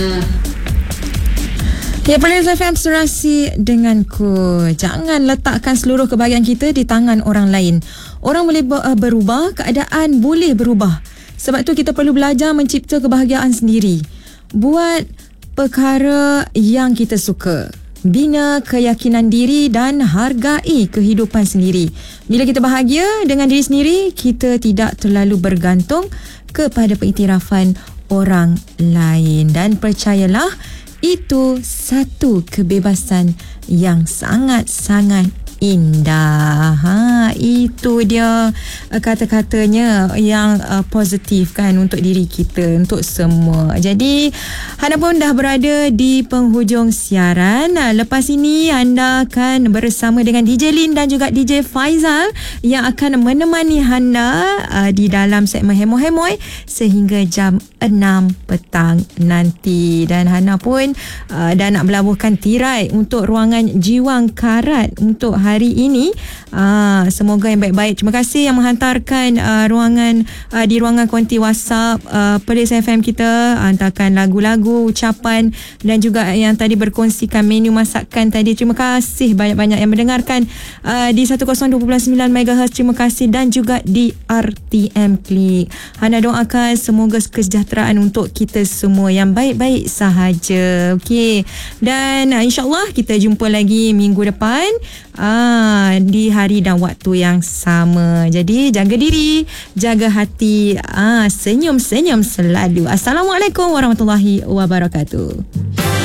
Ya, Planet FM serasi denganku. Jangan letakkan seluruh kebahagiaan kita di tangan orang lain. Orang boleh berubah, keadaan boleh berubah. Sebab tu kita perlu belajar mencipta kebahagiaan sendiri. Buat perkara yang kita suka. Bina keyakinan diri dan hargai kehidupan sendiri. Bila kita bahagia dengan diri sendiri, kita tidak terlalu bergantung kepada pengiktirafan orang lain. Dan percayalah, itu satu kebebasan yang sangat-sangat indah. Itu dia kata-katanya yang positif kan untuk diri kita, untuk semua. Jadi Hana pun dah berada di penghujung siaran. Lepas ini anda akan bersama dengan DJ Lin dan juga DJ Faizal yang akan menemani Hana di dalam segmen Hemoy-Hemoy sehingga jam 6 petang nanti. Dan Hana pun dah nak berlabuhkan tirai untuk ruangan Jiwang Karat untuk hari ini. Semoga yang baik-baik. Terima kasih yang menghantarkan ruangan di ruangan konti WhatsApp Perlis FM kita, hantarkan lagu-lagu, ucapan dan juga yang tadi berkongsikan menu masakan tadi. Terima kasih banyak-banyak yang mendengarkan di 102.9 MHz. Terima kasih. Dan juga di RTM Klik. Hana doakan semoga kesejahteraan untuk kita semua yang baik-baik sahaja. Okey. Dan insyaAllah kita jumpa lagi minggu depan di hari dan waktu yang sama. Jadi jaga diri, jaga hati, senyum-senyum selalu. Assalamualaikum warahmatullahi wabarakatuh.